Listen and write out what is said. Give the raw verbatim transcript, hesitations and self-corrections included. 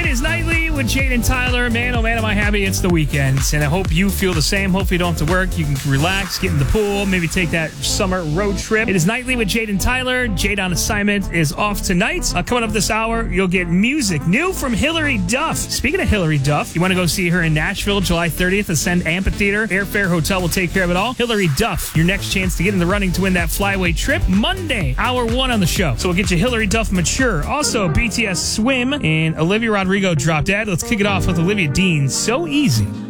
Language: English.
It is Nightly with Jade and Tyler. Man, oh man, am I happy it's the weekend. And I hope you feel the same. Hopefully you don't have to work. You can relax, get in the pool, maybe take that summer road trip. It is Nightly with Jade and Tyler. Jade on assignment is off tonight. Uh, coming up this hour, you'll get music new from Hilary Duff. Speaking of Hilary Duff, you want to go see her in Nashville, July thirtieth, Ascend Amphitheater. Airfare, hotel will take care of it all. Hilary Duff, your next chance to get in the running to win that flyaway trip. Monday, hour one on the show. So we'll get you Hilary Duff Mature. Also, B T S Swim and Olivia Rodrigo Drop Dead. Let's kick it off with Olivia Dean. So Easy.